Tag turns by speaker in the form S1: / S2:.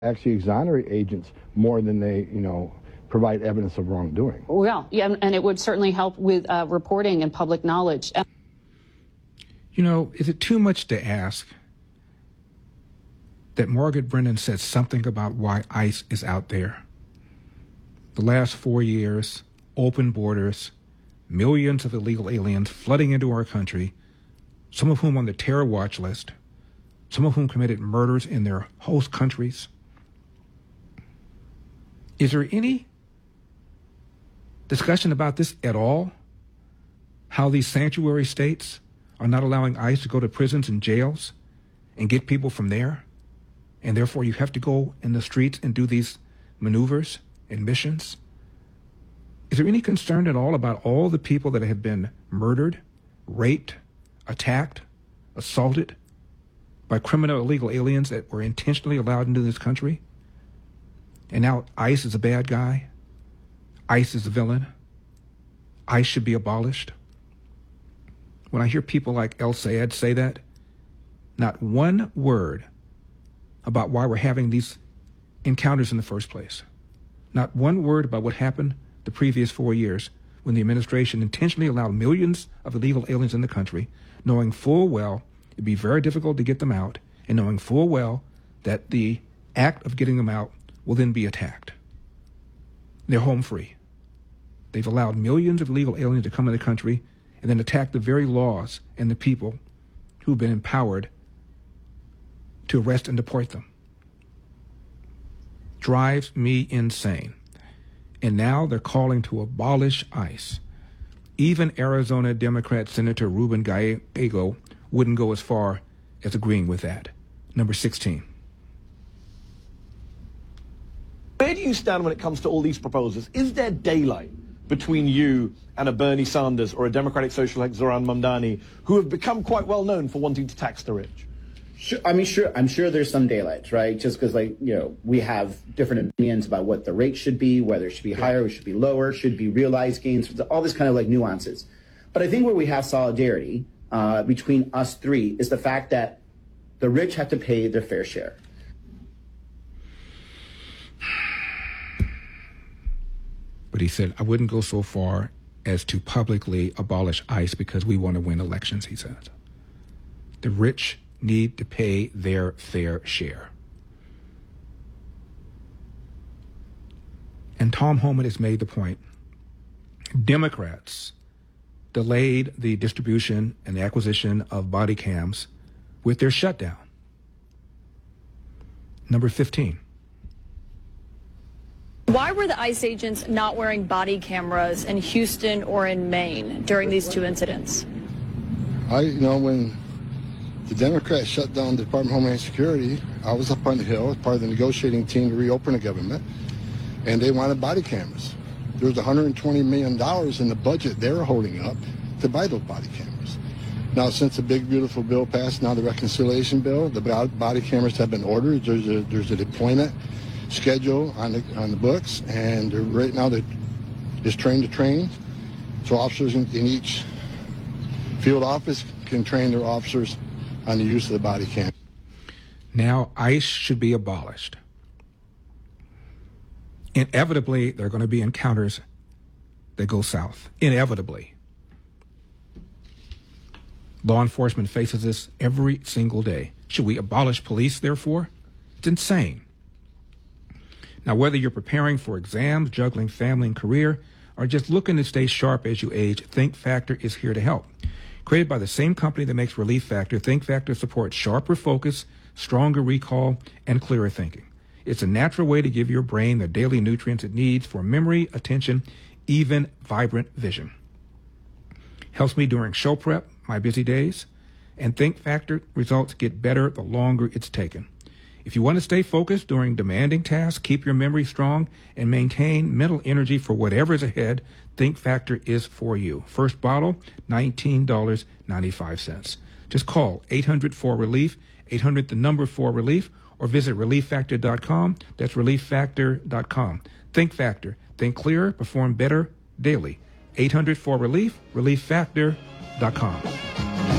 S1: actually exonerate agents more than they, provide evidence of wrongdoing.
S2: Well, yeah, and it would certainly help with reporting and public knowledge.
S3: Is it too much to ask that Margaret Brennan said something about why ICE is out there? The last 4 years, open borders, millions of illegal aliens flooding into our country, some of whom on the terror watch list, some of whom committed murders in their host countries. Is there any discussion about this at all? How these sanctuary states are not allowing ICE to go to prisons and jails and get people from there? And therefore you have to go in the streets and do these maneuvers and missions? Is there any concern at all about all the people that have been murdered, raped, attacked, assaulted by criminal illegal aliens that were intentionally allowed into this country? And now ICE is a bad guy? ICE is a villain? ICE should be abolished? When I hear people like El Sayed say that, not one word about why we're having these encounters in the first place. Not one word about what happened the previous 4 years when the administration intentionally allowed millions of illegal aliens in the country, knowing full well it'd be very difficult to get them out, and knowing full well that the act of getting them out will then be attacked. They're home free. They've allowed millions of illegal aliens to come in the country and then attack the very laws and the people who've been empowered to arrest and deport them. Drives me insane. And now they're calling to abolish ICE. Even Arizona Democrat Senator Ruben Gallego wouldn't go as far as agreeing with that. Number 16.
S4: Where do you stand when it comes to all these proposals? Is there daylight between you and a Bernie Sanders or a Democratic social like Zohran Mamdani, who have become quite well known for wanting to tax the rich?
S5: Sure, I'm sure there's some daylight, right? Just because, we have different opinions about what the rate should be, whether it should be higher, it should be lower, should be realized gains, all this kind of nuances. But I think where we have solidarity between us three is the fact that the rich have to pay their fair share.
S3: But he said, I wouldn't go so far as to publicly abolish ICE because we want to win elections, he says. The rich need to pay their fair share. And Tom Homan has made the point. Democrats delayed the distribution and the acquisition of body cams with their shutdown. Number 15.
S6: Why were the ICE agents not wearing body cameras in Houston or in Maine during these two incidents?
S1: When the Democrats shut down the Department of Homeland Security, I was up on the Hill as part of the negotiating team to reopen the government, and they wanted body cameras. There was $120 million in the budget they were holding up to buy those body cameras. Now, since the big, beautiful bill passed, now the reconciliation bill, the body cameras have been ordered. There's a deployment schedule on the books, and right now it's train to train. So officers in each field office can train their officers on the use of the body cam.
S3: Now ICE should be abolished. Inevitably, there are going to be encounters that go south. Inevitably. Law enforcement faces this every single day. Should we abolish police, therefore? It's insane. Now, whether you're preparing for exams, juggling family and career, or just looking to stay sharp as you age, Think Factor is here to help. Created by the same company that makes Relief Factor, Think Factor supports sharper focus, stronger recall, and clearer thinking. It's a natural way to give your brain the daily nutrients it needs for memory, attention, even vibrant vision. Helps me during show prep, my busy days, and Think Factor results get better the longer it's taken. If you want to stay focused during demanding tasks, keep your memory strong, and maintain mental energy for whatever is ahead, Think Factor is for you. First bottle, $19.95. Just call 800-4RELIEF, 800 the number 4RELIEF, or visit ReliefFactor.com. That's ReliefFactor.com. Think Factor. Think clearer, perform better daily. 800-4RELIEF, ReliefFactor.com.